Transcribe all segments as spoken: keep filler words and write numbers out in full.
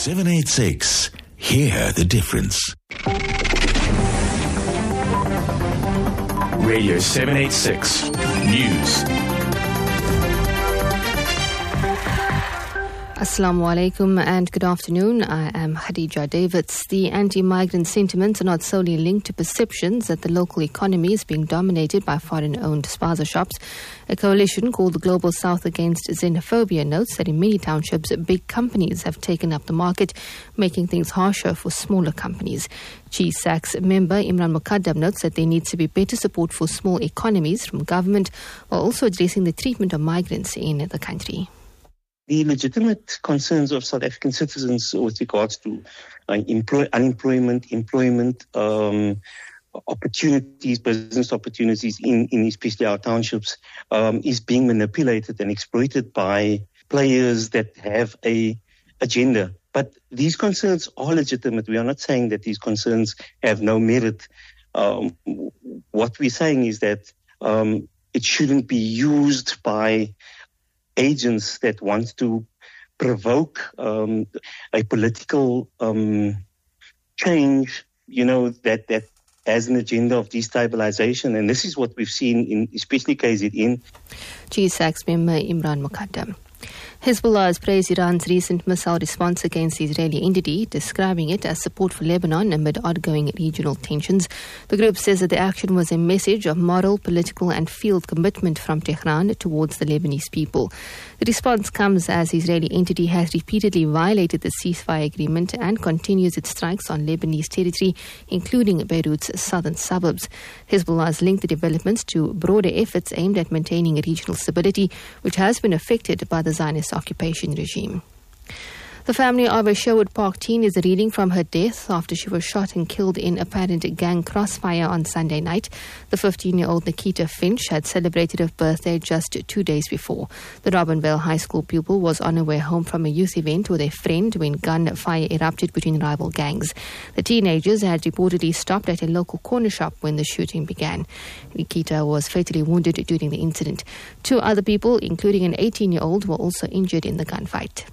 seven eighty-six. Hear the difference. Radio seven eighty-six News. Assalamu alaikum and good afternoon. I am Khadija Davids. The anti-migrant sentiments are not solely linked to perceptions that the local economy is being dominated by foreign-owned spaza shops. A coalition called the Global South Against Xenophobia notes that in many townships, big companies have taken up the market, making things harsher for smaller companies. G S A C's member Imran Mukaddam notes that there needs to be better support for small economies from government, while also addressing the treatment of migrants in the country. The legitimate concerns of South African citizens with regards to uh, employ- unemployment, employment, um, opportunities, business opportunities in, in especially our townships um, is being manipulated and exploited by players that have a agenda. But these concerns are legitimate. We are not saying that these concerns have no merit. Um, what we're saying is that um, it shouldn't be used by agents that want to provoke um, a political um, change, you know, that, that has an agenda of destabilization. And this is what we've seen in especially K Z N. G S A C's member Imran Mukaddam. Hezbollah has praised Iran's recent missile response against the Israeli entity, describing it as support for Lebanon amid ongoing regional tensions. The group says that the action was a message of moral, political and field commitment from Tehran towards the Lebanese people. The response comes as the Israeli entity has repeatedly violated the ceasefire agreement and continues its strikes on Lebanese territory, including Beirut's southern suburbs. Hezbollah has linked the developments to broader efforts aimed at maintaining regional stability, which has been affected by the Zionist occupation regime. The family of a Sherwood Park teen is reeling from her death after she was shot and killed in apparent gang crossfire on Sunday night. The fifteen-year-old Nikita Finch had celebrated her birthday just two days before. The Robinvale High School pupil was on her way home from a youth event with a friend when gunfire erupted between rival gangs. The teenagers had reportedly stopped at a local corner shop when the shooting began. Nikita was fatally wounded during the incident. Two other people, including an eighteen-year-old, were also injured in the gunfight.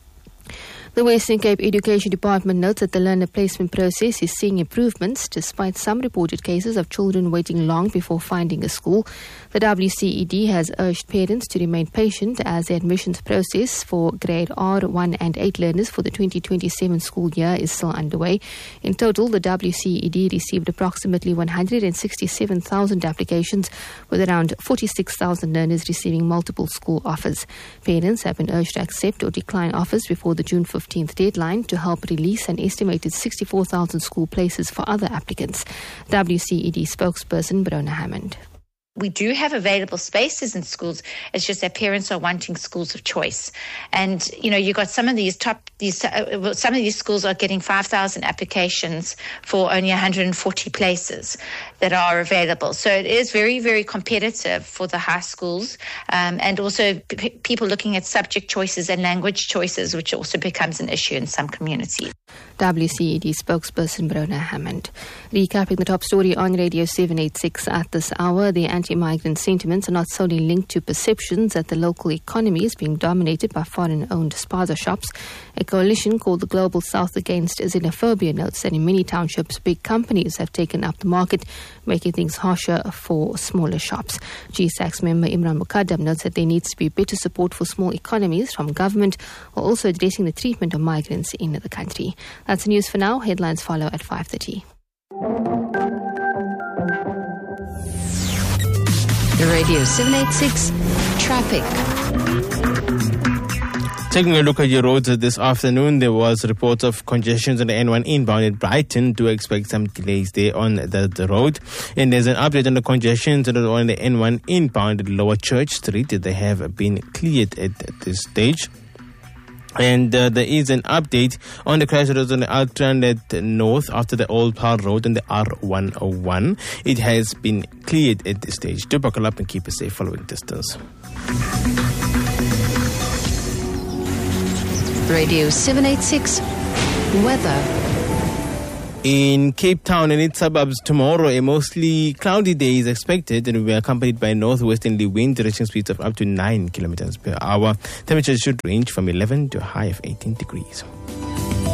The Western Cape Education Department notes that the learner placement process is seeing improvements despite some reported cases of children waiting long before finding a school. The W C E D has urged parents to remain patient as the admissions process for grade R one and eight learners for the twenty twenty-seven school year is still underway. In total, the W C E D received approximately one hundred sixty-seven thousand applications, with around forty-six thousand learners receiving multiple school offers. Parents have been urged to accept or decline offers before the June fifteenth deadline to help release an estimated sixty-four thousand school places for other applicants. W C E D spokesperson Brona Hammond. We do have available spaces in schools. It's just that parents are wanting schools of choice. And, you know, you got some of these top, these uh, some of these schools are getting five thousand applications for only one hundred forty places that are available. So it is very, very competitive for the high schools, um, and also p- people looking at subject choices and language choices, which also becomes an issue in some communities. W C E D spokesperson Brona Hammond. Recapping the top story on Radio seven eighty-six at this hour, the anti-migrant sentiments are not solely linked to perceptions that the local economy is being dominated by foreign-owned spaza shops. A coalition called the Global South Against Xenophobia notes that in many townships, big companies have taken up the market, making things harsher for smaller shops. G S A C's member Imran Mukaddam notes that there needs to be better support for small economies from government, while also addressing the treatment of migrants in the country. That's the news for now. Headlines follow at five thirty. Radio seven eighty-six Traffic. Taking a look at your roads this afternoon, there was reports of congestions on the N one inbound at Brighton. Do expect some delays there on the, the road. And there's an update on the congestions on the N one inbound at Lower Church Street. They have been cleared at this stage. And uh, there is an update on the crash that was on the Altrandet North after the Old Paarl Road and the R one oh one. It has been cleared at this stage. Do buckle up and keep a safe following distance. Radio seven eighty-six Weather. In Cape Town and its suburbs tomorrow, a mostly cloudy day is expected and will be accompanied by northwesterly wind reaching speeds of up to nine kilometers per hour. Temperatures should range from eleven to a high of eighteen degrees.